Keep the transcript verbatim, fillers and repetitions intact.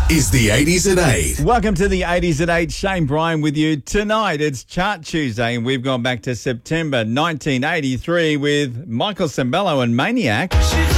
is the eighties at eight. Welcome to the eighties at eight. Shane Bryan with you. Tonight it's Chart Tuesday and we've gone back to September nineteen eighty-three with Michael Sembello and Maniac.